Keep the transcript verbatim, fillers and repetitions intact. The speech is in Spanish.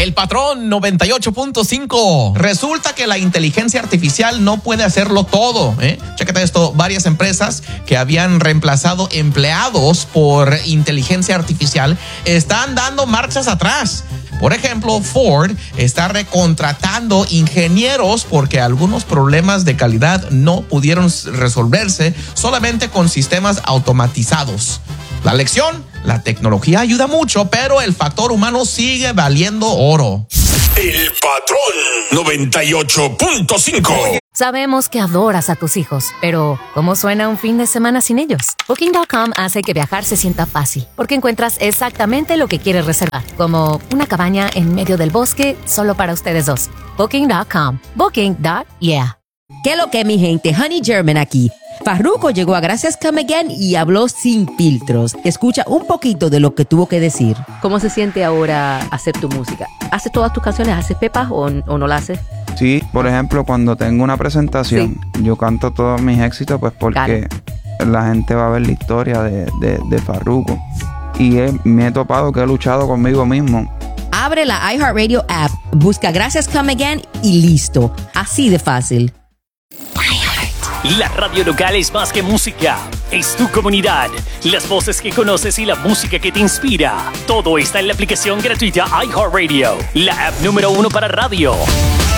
El patrón noventa y ocho punto cinco. Resulta que la inteligencia artificial no puede hacerlo todo, ¿eh? Chécate esto, varias empresas que habían reemplazado empleados por inteligencia artificial están dando marchas atrás. Por ejemplo, Ford está recontratando ingenieros porque algunos problemas de calidad no pudieron resolverse solamente con sistemas automatizados. La lección: la tecnología ayuda mucho, pero el factor humano sigue valiendo oro. El patrón noventa y ocho punto cinco. Sabemos que adoras a tus hijos, pero ¿cómo suena un fin de semana sin ellos? Booking punto com hace que viajar se sienta fácil, porque encuentras exactamente lo que quieres reservar, como una cabaña en medio del bosque solo para ustedes dos. Booking punto com. Booking. Yeah. ¿Qué lo que, mi gente? Honey German aquí. Farruko llegó a Gracias Come Again y habló sin filtros. Escucha un poquito de lo que tuvo que decir. ¿Cómo se siente ahora hacer tu música? ¿Haces todas tus canciones? ¿Haces pepas o, o no las haces? Sí, por ejemplo, cuando tengo una presentación, sí, yo canto todos mis éxitos, pues porque claro, la gente va a ver la historia de, de, de Farruko. Y he, me he topado que he luchado conmigo mismo. Abre la iHeartRadio app, busca Gracias Come Again y listo. Así de fácil. La radio local es más que música, es tu comunidad, las voces que conoces y la música que te inspira. Todo está en la aplicación gratuita iHeartRadio, la app número uno para radio.